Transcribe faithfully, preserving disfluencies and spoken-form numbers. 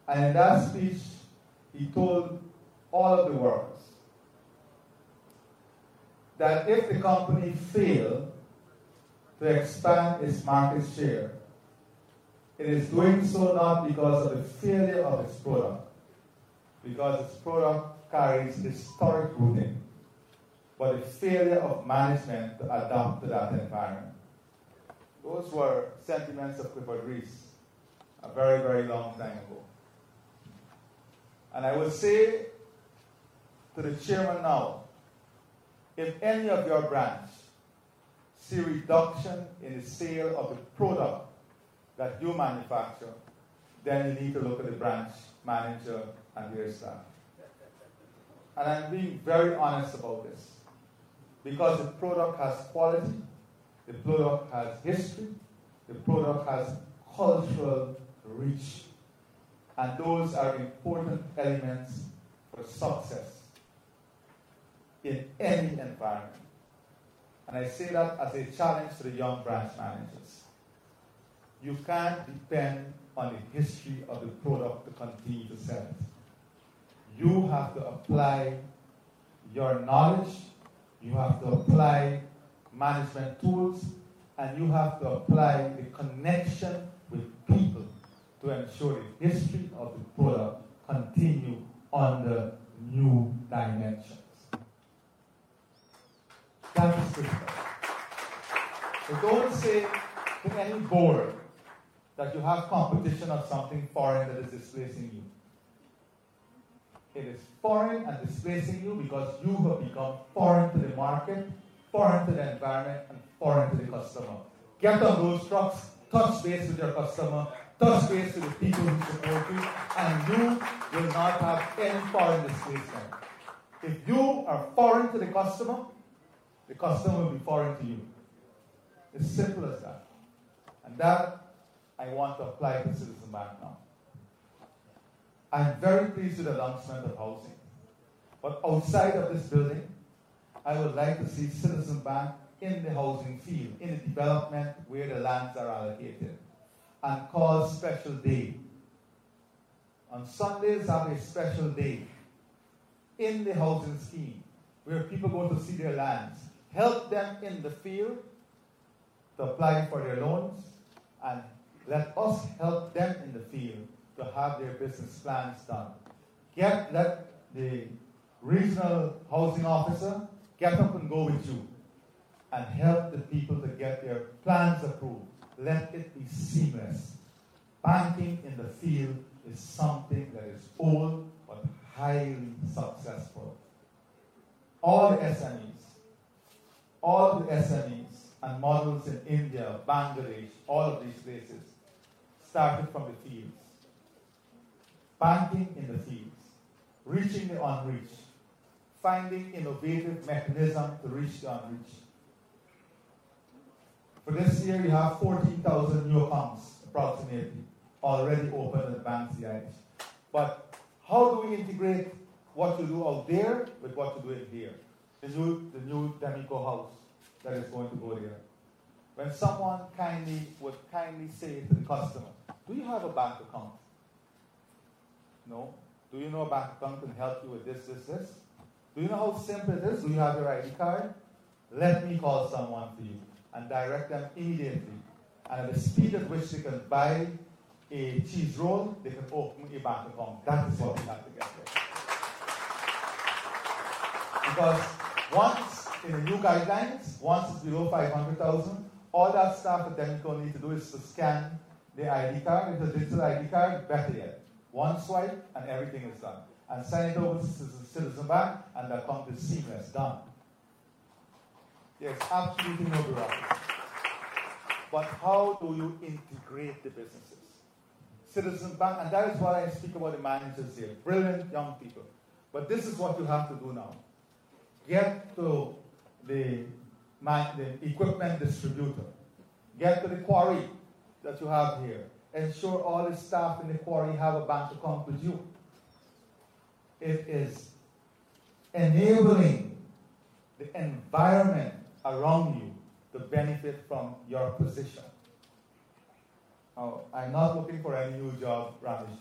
And in that speech, he told all of the workers that if the company failed to expand its market share, it is doing so not because of the failure of its product, because its product carries historic rooting, but the failure of management to adapt to that environment. Those were sentiments of Clifford Reese a very, very long time ago. And I will say to the chairman now, if any of your branch see reduction in the sale of the product that you manufacture, then you need to look at the branch manager and their staff. And I'm being very honest about this, because the product has quality, the product has history, the product has cultural reach, and those are important elements for success in any environment. And I say that as a challenge to the young branch managers. You can't depend on the history of the product to continue to sell it. You have to apply your knowledge, you have to apply management tools, and you have to apply the connection with people to ensure the history of the product continue under new dimensions. That is critical. So don't say to any board that you have competition of something foreign that is displacing you. It is foreign and displacing you because you have become foreign to the market, foreign to the environment, and foreign to the customer. Get on those trucks, touch base with your customer, touch base with the people who support you, and you will not have any foreign displacement. If you are foreign to the customer, the customer will be foreign to you. It's simple as that. And that I want to apply to Citizen Bank now. I'm very pleased with the announcement of housing. But outside of this building, I would like to see Citizen Bank in the housing field, in the development where the lands are allocated, and call special day. On Sundays, have a special day in the housing scheme where people go to see their lands. Help them in the field to apply for their loans, and let us help them in the field to have their business plans done. Get, let the regional housing officer get up and go with you and help the people to get their plans approved. Let it be seamless. Banking in the field is something that is old but highly successful. All the S M Es, all the S M Es and models in India, Bangladesh, all of these places started from the fields. Banking in the fields, reaching the unreached, finding innovative mechanisms to reach the unreached. For this year, you have fourteen thousand new accounts, approximately, already open at the Bank C I H. But how do we integrate what you do out there with what you do in here? The new, the new Demico house that is going to go there. When someone kindly would kindly say to the customer, do you have a bank account? No. Do you know a bank account can help you with this, this, this? Do you know how simple it is? Do you have your I D card? Let me call someone for you and direct them immediately. And at the speed at which they can buy a cheese roll, they can open a bank account. That is what we have to get there. Because once in the new guidelines, once it's below five hundred thousand, all that staff at Demico need to do is to scan the I D card. If it's a digital I D card, better yet. One swipe and everything is done. And send it over to Citizen Bank and the account is seamless, done. There's absolutely no bureaucracy. But how do you integrate the businesses? Citizen Bank, and that is why I speak about the managers here. Brilliant young people. But this is what you have to do now. Get to the, man, the equipment distributor. Get to the quarry that you have here. Ensure all the staff in the quarry have a bank account with you. It is enabling the environment around you to benefit from your position. Now, I'm not looking for any new job, Ramesh.